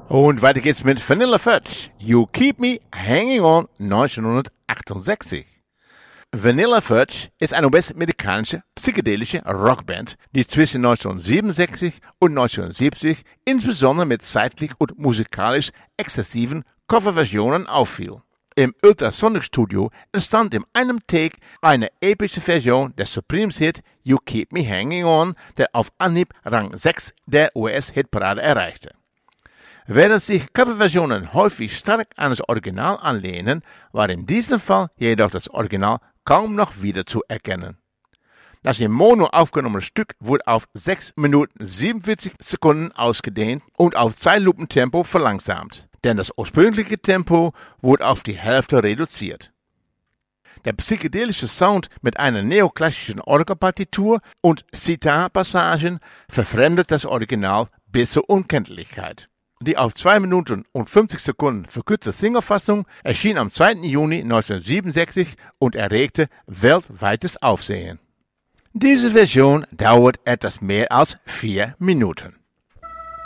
Und weiter geht's mit Vanilla Fudge. You Keep Me Hanging On 1968. Vanilla Fudge ist eine US-amerikanische psychedelische Rockband, die zwischen 1967 und 1970 insbesondere mit zeitlich und musikalisch exzessiven Coverversionen auffiel. Im Ultrasonic Studio entstand in einem Take eine epische Version des Supremes-Hit You Keep Me Hanging On, der auf Anhieb Rang 6 der US-Hitparade erreichte. Während sich Coverversionen häufig stark an das Original anlehnen, war in diesem Fall jedoch das Original kaum noch wieder zu erkennen. Das in Mono aufgenommene Stück wurde auf 6 Minuten 47 Sekunden ausgedehnt und auf Zeitlupentempo verlangsamt, denn das ursprüngliche Tempo wurde auf die Hälfte reduziert. Der psychedelische Sound mit einer neoklassischen Orgelpartitur und Sitar-Passagen verfremdet das Original bis zur Unkenntlichkeit. Die auf 2 Minuten und 50 Sekunden verkürzte Singlefassung erschien am 2. Juni 1967 und erregte weltweites Aufsehen. Diese Version dauert etwas mehr als 4 Minuten.